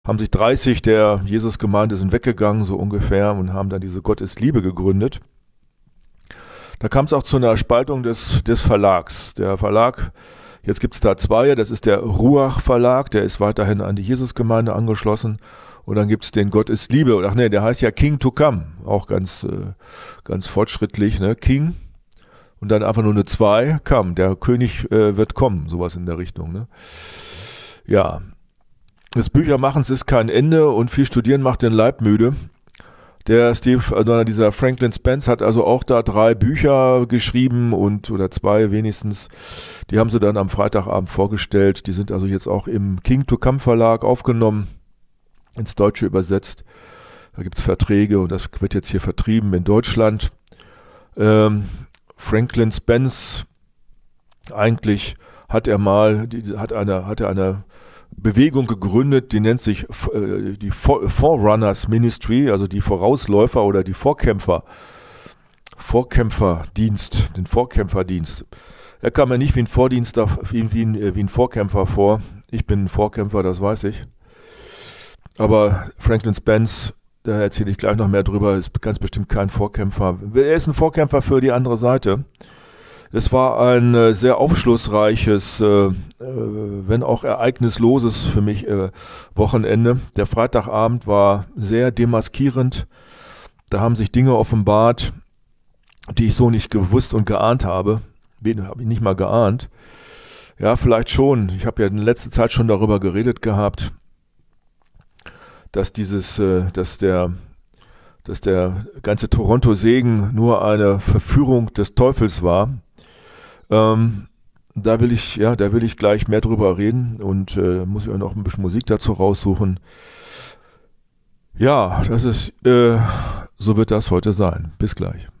haben sich 30 der Jesus-Gemeinde sind weggegangen, so ungefähr, und haben dann diese Gott ist Liebe gegründet. Da kam es auch zu einer Spaltung des Verlags. Der Verlag, jetzt gibt es da zwei, das ist der Ruach Verlag, der ist weiterhin an die Jesus-Gemeinde angeschlossen. Und dann gibt es den Gott ist Liebe. Ach nee, der heißt ja King to Come, auch ganz fortschrittlich, ne? King. Und dann einfach nur eine 2, Come, der König wird kommen, sowas in der Richtung. Ne? Ja, des Büchermachens ist kein Ende und viel Studieren macht den Leib müde. Dieser Franklin Spence hat also auch da 3 Bücher geschrieben oder 2 wenigstens. Die haben sie dann am Freitagabend vorgestellt. Die sind also jetzt auch im King to Come Verlag aufgenommen, ins Deutsche übersetzt. Da gibt es Verträge und das wird jetzt hier vertrieben in Deutschland. Franklin Spence, eigentlich hat er eine Bewegung gegründet, die nennt sich die Forerunners Ministry, also die Vorausläufer oder die Vorkämpferdienst, den Vorkämpferdienst. Er kam mir nicht wie ein Vorkämpfer vor. Ich bin ein Vorkämpfer, das weiß ich. Aber Franklin Spence, da erzähle ich gleich noch mehr drüber, ist ganz bestimmt kein Vorkämpfer. Er ist ein Vorkämpfer für die andere Seite. Es war ein sehr aufschlussreiches, wenn auch ereignisloses für mich Wochenende. Der Freitagabend war sehr demaskierend. Da haben sich Dinge offenbart, die ich so nicht gewusst und geahnt habe. Habe ich nicht mal geahnt. Ja, vielleicht schon. Ich habe ja in letzter Zeit schon darüber geredet gehabt, dass der ganze Toronto-Segen nur eine Verführung des Teufels war. Da will ich gleich mehr drüber reden und muss ich auch noch ein bisschen Musik dazu raussuchen. Ja, so wird das heute sein. Bis gleich.